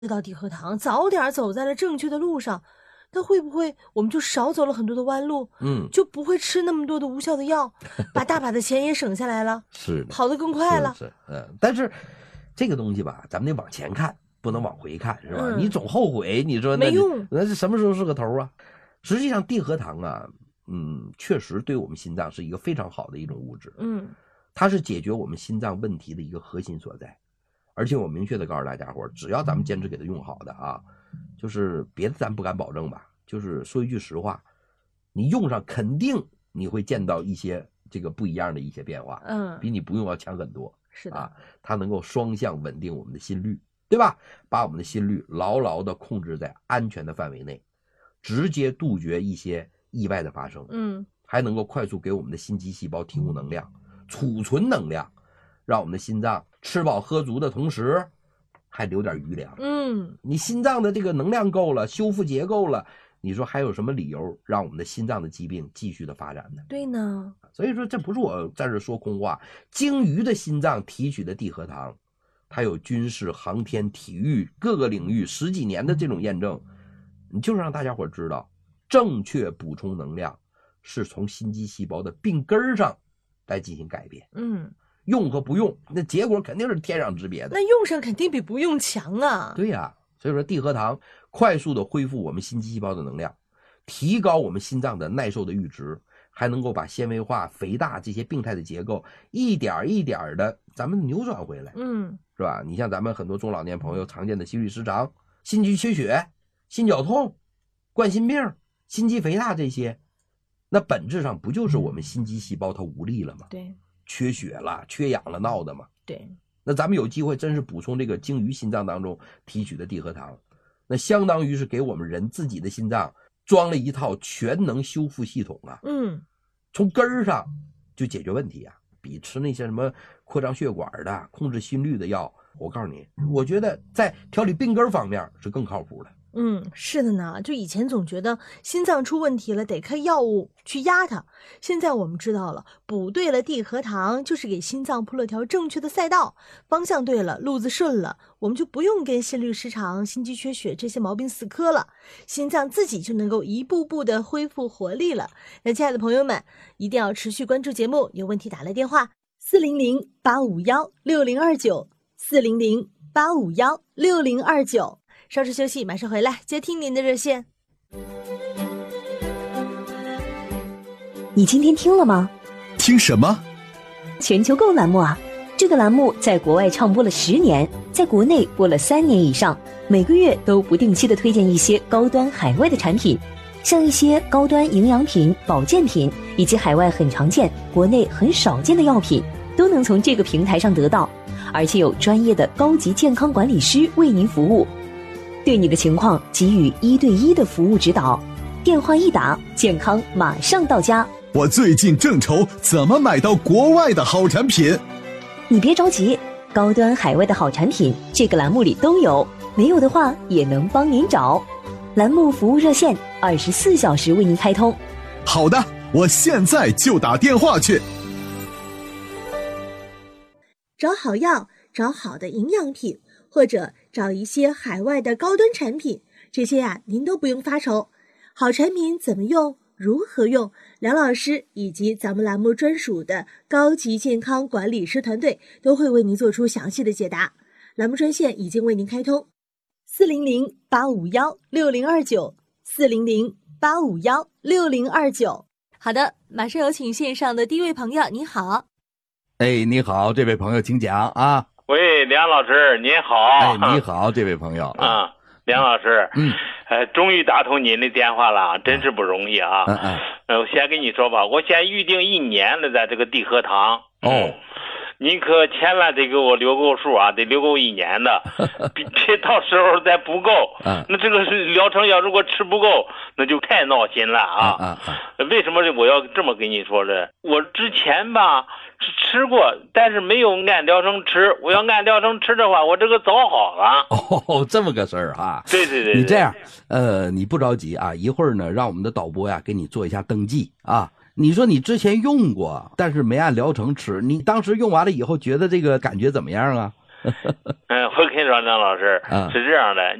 知道地核糖，早点走在了正确的路上，那会不会我们就少走了很多的弯路？就不会吃那么多的无效的药，把大把的钱也省下来了， 是的， 跑得更快了。 但是这个东西吧，咱们得往前看，不能往回看，是吧？你总后悔，你说那没用， 那是什么时候是个头啊？实际上，地核糖啊，确实对我们心脏是一个非常好的一种物质，它是解决我们心脏问题的一个核心所在。而且我明确的告诉大家伙，只要咱们坚持给它用好的啊，就是别的咱不敢保证吧，就是说一句实话，你用上肯定你会见到一些这个不一样的一些变化，比你不用要强很多。 是的， 它能够双向稳定我们的心率，对吧？把我们的心率牢牢的控制在安全的范围内，直接杜绝一些意外的发生。还能够快速给我们的心肌细胞提供能量，储存能量，让我们的心脏吃饱喝足的同时还留点余粮。你心脏的这个能量够了，修复结构了，你说还有什么理由让我们的心脏的疾病继续的发展呢？ 对呢。 所以说这不是我在这说空话，鲸鱼的心脏提取的地核糖，它有军事、航天、体育各个领域10几年的这种验证，你就让大家伙知道，正确补充能量是从心肌细胞的病根上来进行改变。用和不用，那结果肯定是天壤之别的。 那用上肯定比不用强啊。 对呀，所以说地核糖快速的恢复我们心肌细胞的能量，提高我们心脏的耐受的阈值，还能够把纤维化、肥大这些病态的结构一点一点的咱们扭转回来。是吧？你像咱们很多中老年朋友常见的心律失常、心肌缺血、心绞痛、冠心病、心肌肥大这些，那本质上不就是我们心肌细胞它无力了吗？ 对， 缺血了、缺氧了闹的嘛。 对， 那咱们有机会真是补充这个鲸鱼心脏当中提取的地核糖，那相当于是给我们人自己的心脏装了一套全能修复系统啊。从根儿上就解决问题啊，比吃那些什么扩张血管的、控制心率的药，我告诉你，我觉得在调理病根方面是更靠谱的。 是的呢，就以前总觉得心脏出问题了得开药物去压它，现在我们知道了，补对了地核糖就是给心脏铺了条正确的赛道，方向对了，路子顺了，我们就不用跟心律失常、心肌缺血这些毛病死磕了，心脏自己就能够一步步的恢复活力了。那亲爱的朋友们，一定要持续关注节目，有问题打来电话400-851-6029，400-851-6029。稍事休息，马上回来接听您的热线。 你今天听了吗？ 听什么？ 全球购栏目啊！这个栏目在国外唱播了10年，在国内播了3年以上，每个月都不定期的推荐一些高端海外的产品，像一些高端营养品、保健品，以及海外很常见、国内很少见的药品，都能从这个平台上得到，而且有专业的高级健康管理师为您服务。对你的情况给予1对1的服务指导，电话一打，健康马上到家。 我最近正愁怎么买到国外的好产品。 你别着急，高端海外的好产品这个栏目里都有，没有的话也能帮您找。栏目服务热线24小时为您开通。 好的，我现在就打电话去。 找好药，找好的营养品，或者找一些海外的高端产品，这些呀，您都不用发愁。好产品怎么用，如何用，梁老师以及咱们栏目专属的高级健康管理师团队都会为您做出详细的解答。栏目专线已经为您开通，400-851-6029，400-851-6029。好的，马上有请线上的第一位朋友，你好。 你好，这位朋友请讲啊。 喂，梁老师您好。 你好，这位朋友啊。梁老师，终于打通您的电话了，真是不容易啊。我先跟你说吧，我先预定1年的在这个地核糖。您可千万得给我留够数啊，得留够1年的，别到时候再不够。那这个是疗程要如果吃不够，那就太闹心了啊。为什么我要这么跟你说呢？我之前吧吃过，但是没有按疗程吃。我要按疗程吃的话，我这个早好了。 这么个事儿哈。 对。 你这样，你不着急啊，一会儿呢，让我们的导播呀给你做一下登记啊。你说你之前用过，但是没按疗程吃，你当时用完了以后觉得这个感觉怎么样啊？ 我跟你说，梁老师是这样的。